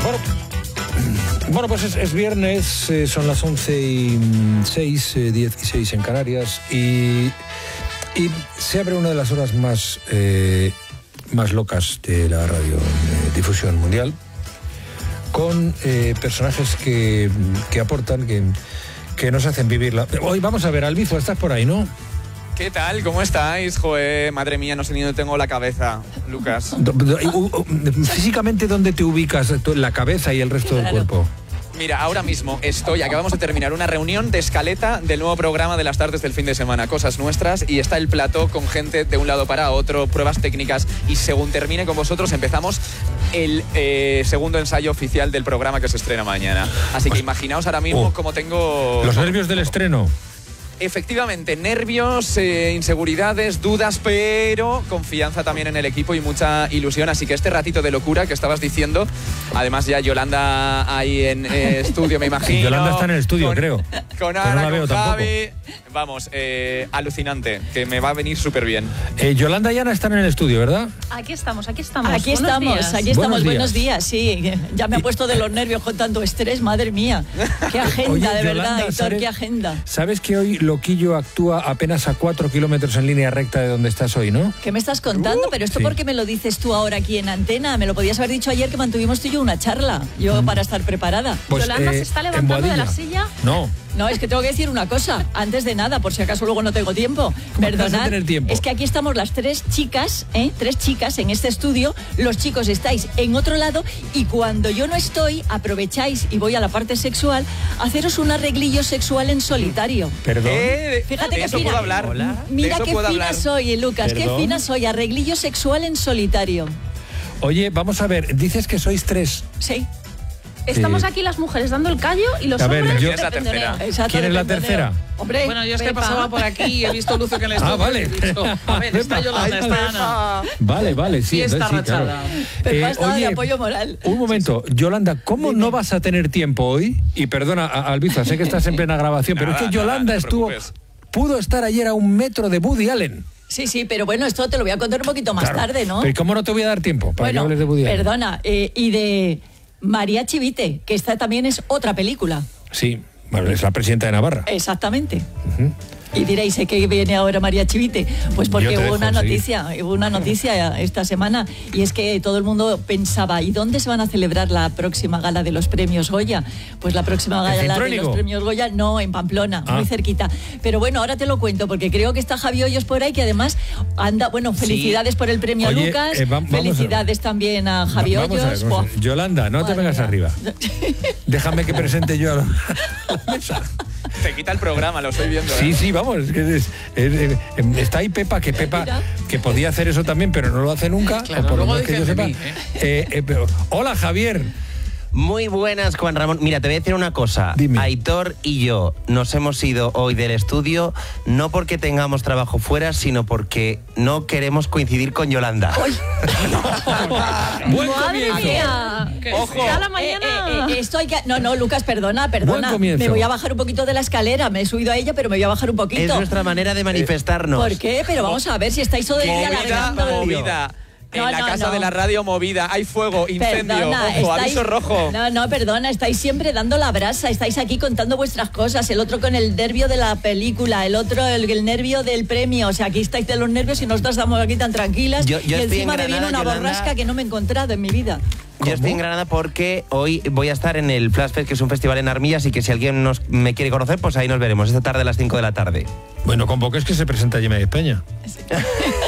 Bueno, pues es viernes, son las 11:06, 16 en Canarias, y se abre una de las horas más locas de la radiodifusión mundial, con personajes que aportan, que nos hacen vivirla. Hoy vamos a ver, Albizu, estás por ahí, ¿no? ¿Qué tal? ¿Cómo estáis? Joder, madre mía, no sé ni dónde tengo la cabeza, Lucas. Físicamente, ¿dónde te ubicas la cabeza y el resto del cuerpo? Mira, ahora mismo acabamos de terminar una reunión de escaleta del nuevo programa de las tardes del fin de semana, Cosas Nuestras, y está el plató con gente de un lado para otro, pruebas técnicas, y según termine con vosotros empezamos el segundo ensayo oficial del programa que se estrena mañana. Así que imaginaos ahora mismo cómo tengo... Los nervios del estreno. Efectivamente, nervios, inseguridades, dudas, pero confianza también en el equipo y mucha ilusión. Así que este ratito de locura que estabas diciendo, además ya Yolanda ahí en estudio, me imagino. Yolanda está en el estudio, creo. Con Ana, con Javi. Vamos, alucinante, que me va a venir súper bien. Yolanda y Ana están en el estudio, ¿verdad? Aquí estamos. Buenos días, sí. Ya me ha puesto de los nervios con tanto estrés, madre mía. Qué agenda, oye, de verdad, Yolanda, Héctor, qué agenda. ¿Sabes que hoy Loquillo actúa apenas a 4 kilómetros en línea recta de donde estás hoy, no? ¿Qué me estás contando? Pero esto, sí. ¿Por qué me lo dices tú ahora aquí en antena? Me lo podías haber dicho ayer, que mantuvimos tú y yo una charla. Yo para estar preparada. Pues, ¿Yolanda se está levantando de la silla? No, es que tengo que decir una cosa, antes de nada, por si acaso luego no tengo tiempo. Perdonad, es que aquí estamos las tres chicas en este estudio, los chicos estáis en otro lado, y cuando yo no estoy, aprovecháis, y voy a la parte sexual, haceros un arreglillo sexual en solitario. Perdón. Fíjate que fina. ¿Puedo hablar? Hola. Mira qué fina soy, Lucas, qué fina soy, arreglillo sexual en solitario. Oye, vamos a ver, dices que sois tres. Sí. Estamos aquí las mujeres dando el callo y los hombres... ¿Quién es la tercera? ¿Quién es la tercera? Hombre, bueno, yo es que pasaba por aquí y he visto Luce que en el estudio. Vale. He dicho, a ver, está Yolanda, está Ana. Vale, sí. Y está rachada. Claro. Pepa estaba de apoyo moral. Un momento, Yolanda, ¿cómo no vas a tener tiempo hoy? Y perdona, Albiza, sé que estás en plena grabación, pero es que Yolanda pudo estar ayer a 1 metro de Woody Allen. Sí, pero bueno, esto te lo voy a contar un poquito más tarde, ¿no? Pero ¿cómo no te voy a dar tiempo para que hables de Woody Allen? Perdona, y de María Chivite, que esta también es otra película. Sí, bueno, es la presidenta de Navarra. Exactamente. Y diréis, ¿qué viene ahora María Chivite? Pues porque hubo una noticia esta semana, y es que todo el mundo pensaba, ¿y dónde se van a celebrar la próxima gala de los premios Goya? Pues la próxima gala de los premios Goya, no, en Pamplona, muy cerquita. Pero bueno, ahora te lo cuento, porque creo que está Javi Hoyos por ahí, que además anda, bueno, felicidades por el premio a Lucas, felicidades también a Javi Hoyos. Yolanda, no te vengas arriba. Déjame que presente yo a la mesa. Te quita el programa, lo estoy viendo. Sí, vamos, está ahí Pepa, que podía hacer eso también, pero no lo hace nunca. Claro, o por lo luego menos que yo sepa. Hola, Javier. Muy buenas, Juan Ramón. Mira, te voy a decir una cosa. Dime. Aitor y yo nos hemos ido hoy del estudio, no porque tengamos trabajo fuera, sino porque no queremos coincidir con Yolanda. Buen ¡Madre comienzo. mía! Ojo. ¡Ya la mañana! No, Lucas, perdona. Buen comienzo. Me voy a bajar un poquito de la escalera. Me he subido a ella, pero me voy a bajar un poquito. Es nuestra manera de manifestarnos. ¿Por qué? Pero vamos a ver si estáis todo el día alargando. Movida. En la casa de la radio movida, hay fuego, incendio, perdona, ojo, aviso rojo. Perdona, estáis siempre dando la brasa, estáis aquí contando vuestras cosas, el otro con el nervio de la película, el otro el nervio del premio, o sea, aquí estáis de los nervios y nosotros estamos aquí tan tranquilas, yo y encima me viene una borrasca que no me he encontrado en mi vida. Yo estoy en Granada porque hoy voy a estar en el Flash Fest, que es un festival en Armilla, así que si alguien me quiere conocer, pues ahí nos veremos, esta tarde a las 5 de la tarde. Bueno, convoques que se presenta Gemma de España.